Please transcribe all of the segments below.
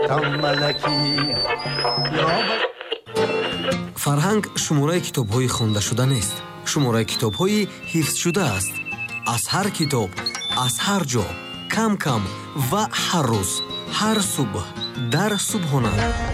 фарҳанг шумораи китобҳои хондашуда нест, шумораи китобҳои ҳифзшуда аст. аз ҳар китоб, аз ҳар ҷо, кам кам ва ҳар рӯз, ҳар субҳ дар субҳона.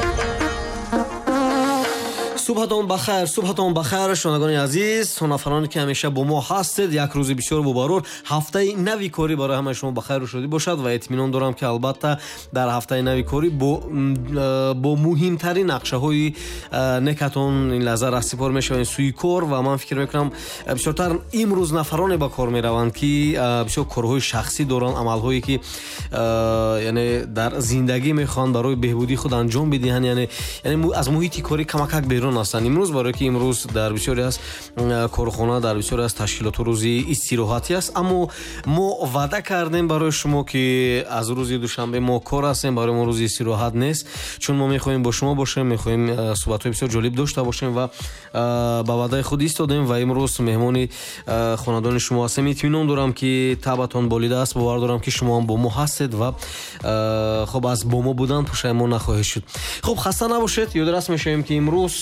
субҳатон бахайр, субҳатон бахайр шунавандагони азиз, сонафароне ки ҳамеша бо мо ҳастед. Як рӯзи бисёр мубарок, ҳафтаи нави корӣ барои ҳамаи шумо бахайру шодӣ бошад ва эътиминон дорам ки албатта дар ҳафтаи нави корӣ бо муҳимтарин нақшаҳои некатон ин лаҳза раҳсипор мешаванд сӯи кор ва ман фикр мекунам бисёртар имрӯз нафароне ба кор мераванд ки бисёр корҳои шахсӣ доранд, амалҳое ки яъне дар зиндагӣ мехоҳанд барои беҳбудии худ анҷом бидиҳанд, яъне аз муҳити корӣ камакак берун ҳастанд. имрӯз барое ки имрӯз дар бисёре аз корхона, дар бисёре аз ташкилоту рӯзи истироҳатӣ аст, аммо мо ваъда кардем барои шумо ки аз рӯзи душанбе мо кор ҳастем, барои мо рӯзи истироҳат нест, чун мо мехоҳем бо шумо бошем, мехоҳем суҳбатҳои бисёр ҷолиб дошта бошем ва ба ваъдаи худ истодем ва имрӯз меҳмони хонадони шумо ҳастем. итминон дорам ки табатон болида аст, бовар дорам ки шумо ҳам бо мо ҳастед ва хоб аз бо мо будан пушаймон нахоҳед шуд. Хоб, хаста набошед. ёдрас мешавем ки имрӯз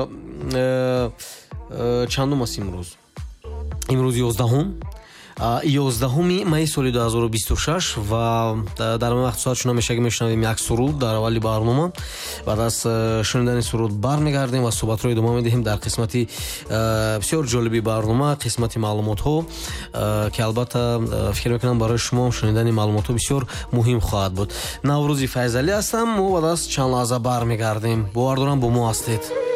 чандум аст? имрӯз 11 майи соли 2026 ва дар ин вақт соат мешагӣ мешунавем як суруд дар аввали барнома. баъд аз шунидани суруд бармегардем ва суҳбатро идома медиҳем дар қисмати бисёр ҷолиби барнома, қисмати маълумотҳо ки албатта фикр мекунам барои шумо шунидани маълумотҳо бисёр муҳим хоҳад буд. Наврӯзи Файзалӣ ҳастам. мо баъд аз чанд лаҳза бармегардем. бовар дорам бо мо ҳастед.